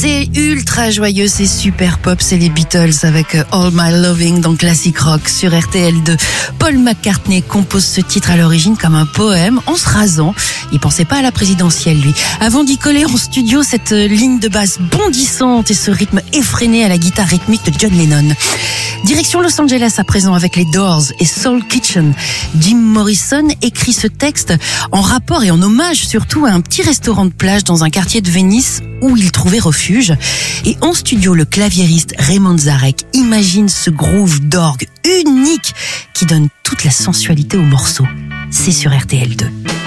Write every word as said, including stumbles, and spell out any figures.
C'est ultra joyeux, c'est super pop, c'est les Beatles avec All My Loving dans Classic Rock sur R T L deux. Paul McCartney compose ce titre à l'origine comme un poème en se rasant. Il pensait pas à la présidentielle, lui. Avant d'y coller en studio cette ligne de basse bondissante et ce rythme effréné à la guitare rythmique de John Lennon. Direction Los Angeles à présent avec les Doors et Soul Kitchen. Jim Morrison écrit ce texte en rapport et en hommage surtout à un petit restaurant de plage dans un quartier de Venise où il trouvait refuge. Et en studio, le claviériste Raymond Zarek imagine ce groove d'orgue unique qui donne toute la sensualité au morceau. C'est sur R T L deux.